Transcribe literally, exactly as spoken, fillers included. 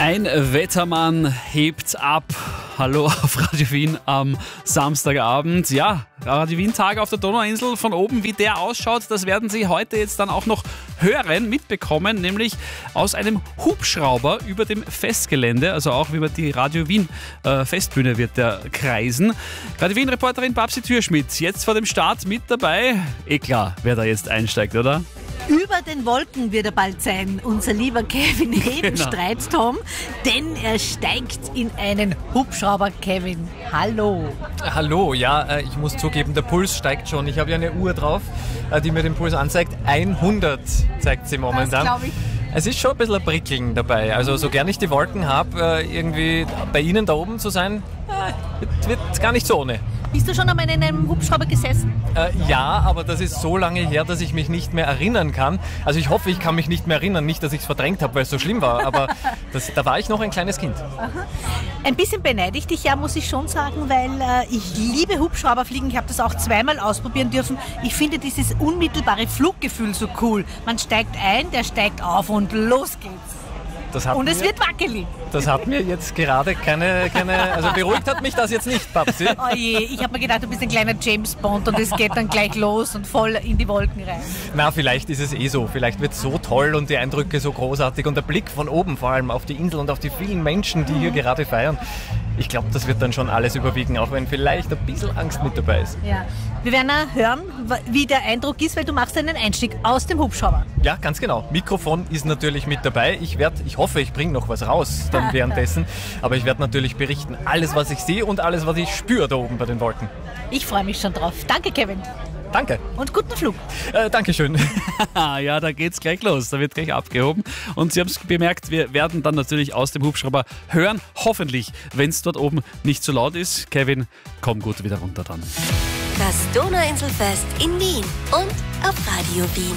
Ein Wettermann hebt ab. Hallo auf Radio Wien am Samstagabend. Ja, Radio Wien Tag auf der Donauinsel. Von oben, wie der ausschaut, das werden Sie heute jetzt dann auch noch hören, mitbekommen, nämlich aus einem Hubschrauber über dem Festgelände, also auch über die Radio Wien äh, Festbühne wird der kreisen. Radio Wien Reporterin Babsi Türschmidt, jetzt vor dem Start mit dabei. Eh klar, wer da jetzt einsteigt, oder? Über den Wolken wird er bald sein, unser lieber Kevin Hedenstreit-Tom, denn er steigt in einen Hubschrauber, Kevin. Hallo. Hallo, ja, ich muss zugeben, der Puls steigt schon. Ich habe ja eine Uhr drauf, die mir den Puls anzeigt. hundert zeigt sie momentan. Das glaube ich. Es ist schon ein bisschen ein Prickeln dabei. Also so gern ich die Wolken habe, irgendwie bei Ihnen da oben zu sein, wird, wird gar nicht so ohne. Bist du schon einmal in einem Hubschrauber gesessen? Äh, ja, aber das ist so lange her, dass ich mich nicht mehr erinnern kann. Also ich hoffe, ich kann mich nicht mehr erinnern. Nicht, dass ich es verdrängt habe, weil es so schlimm war, aber das, da war ich noch ein kleines Kind. Aha. Ein bisschen beneide ich dich ja, muss ich schon sagen, weil äh, ich liebe Hubschrauberfliegen. Ich habe das auch zweimal ausprobieren dürfen. Ich finde dieses unmittelbare Fluggefühl so cool. Man steigt ein, der steigt auf und los geht's. Das hat und es mir, wird wackelig. Das hat mir jetzt gerade keine, keine, also beruhigt hat mich das jetzt nicht, Babsi. Oh je, ich habe mir gedacht, du bist ein kleiner James Bond und es geht dann gleich los und voll in die Wolken rein. Na, vielleicht ist es eh so. Vielleicht wird es so toll und die Eindrücke so großartig und der Blick von oben vor allem auf die Insel und auf die vielen Menschen, die hier mhm. gerade feiern. Ich glaube, das wird dann schon alles überwiegen, auch wenn vielleicht ein bisschen Angst mit dabei ist. Ja. Wir werden auch hören, wie der Eindruck ist, weil du machst einen Einstieg aus dem Hubschrauber. Ja, ganz genau. Mikrofon ist natürlich mit dabei. Ich werde, ich hoffe, ich bringe noch was raus dann währenddessen. Aber ich werde natürlich berichten, alles, was ich sehe und alles, was ich spüre da oben bei den Wolken. Ich freue mich schon drauf. Danke, Kevin. Danke. Und guten Flug. Äh, Dankeschön. Ja, da geht's gleich los. Da wird gleich abgehoben. Und Sie haben es bemerkt, wir werden dann natürlich aus dem Hubschrauber hören. Hoffentlich, wenn es dort oben nicht so laut ist. Kevin, komm gut wieder runter dann. Das Donauinselfest in Wien und auf Radio Wien.